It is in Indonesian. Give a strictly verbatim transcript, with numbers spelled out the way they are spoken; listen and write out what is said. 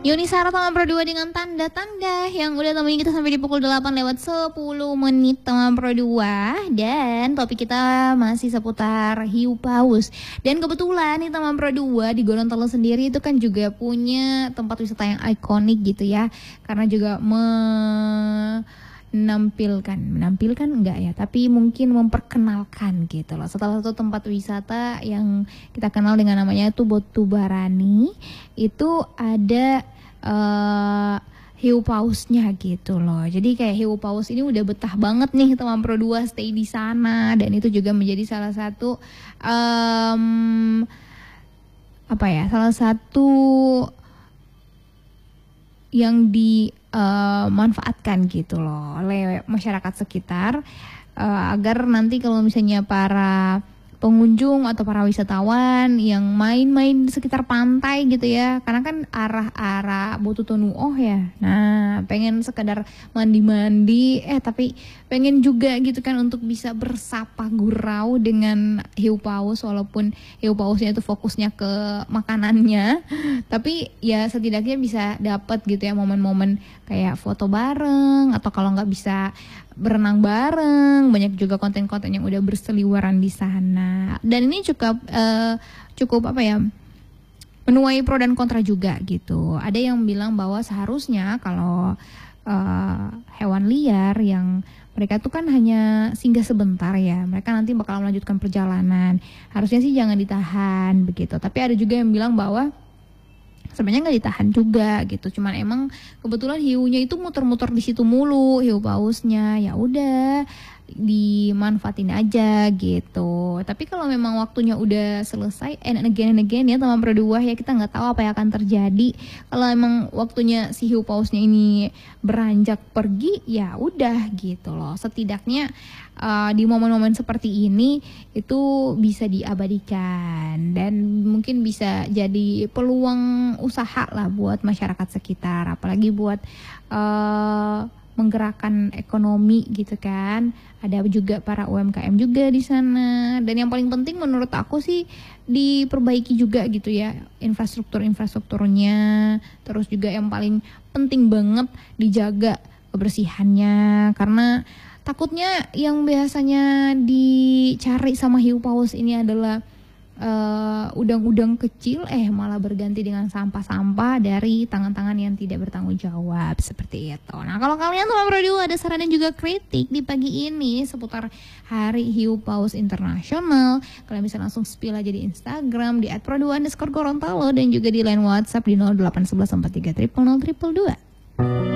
Yuni Sara Taman Pro dua dengan tanda-tanda yang udah temenin kita sampai di pukul delapan lewat sepuluh menit Taman Pro dua. Dan topik kita masih seputar hiu paus. Dan kebetulan di Taman Pro dua di Gorontalo sendiri itu kan juga punya tempat wisata yang ikonik gitu ya. Karena juga menampilkan, menampilkan enggak ya, tapi mungkin memperkenalkan gitu loh. Salah satu tempat wisata yang kita kenal dengan namanya itu Botubarani, itu ada Uh, hiu pausnya gitu loh. Jadi kayak hiu paus ini udah betah banget nih Taman Pro dua stay di sana, dan itu juga menjadi salah satu um, apa ya, salah satu yang dimanfaatkan uh, gitu loh oleh masyarakat sekitar uh, agar nanti kalau misalnya para pengunjung atau para wisatawan yang main-main di sekitar pantai gitu ya, karena kan arah-arah Botutonuoh ya, nah pengen sekedar mandi-mandi eh tapi pengen juga gitu kan untuk bisa bersapa gurau dengan hiu paus, walaupun hiu pausnya itu fokusnya ke makanannya, tapi ya setidaknya bisa dapat gitu ya momen-momen kayak foto bareng, atau kalau nggak bisa berenang bareng. Banyak juga konten-konten yang udah berseliweran di sana. Dan ini cukup uh, cukup apa ya, menuai pro dan kontra juga gitu. Ada yang bilang bahwa seharusnya kalau uh, hewan liar yang mereka tuh kan hanya singgah sebentar ya, mereka nanti bakal melanjutkan perjalanan, harusnya sih jangan ditahan begitu. Tapi ada juga yang bilang bahwa sebenarnya nggak ditahan juga gitu, cuman emang kebetulan hiunya itu muter-muter di situ mulu, hiu pausnya, ya udah dimanfaatin aja gitu. Tapi kalau memang waktunya udah selesai, and again and again ya Taman Pro dua ya, kita nggak tahu apa yang akan terjadi. Kalau emang waktunya si hiu pausnya ini beranjak pergi, ya udah gitu loh. Setidaknya uh, di momen-momen seperti ini itu bisa diabadikan dan mungkin bisa jadi peluang usaha lah buat masyarakat sekitar, apalagi buat uh, menggerakkan ekonomi gitu kan. Ada juga para U M K M juga di sana. Dan yang paling penting menurut aku sih diperbaiki juga gitu ya infrastruktur-infrastrukturnya. Terus juga yang paling penting banget dijaga kebersihannya, karena takutnya yang biasanya dicari sama hiu paus ini adalah Uh, udang-udang kecil eh malah berganti dengan sampah-sampah dari tangan-tangan yang tidak bertanggung jawab seperti itu. Nah, kalau kalian Taman Pro dua ada saran dan juga kritik di pagi ini seputar Hari Hiu Paus Internasional, kalian bisa langsung spill aja di Instagram di et pro dua underscore gorontalo dan juga di line WhatsApp di nol delapan satu satu empat tiga nol nol nol nol dua.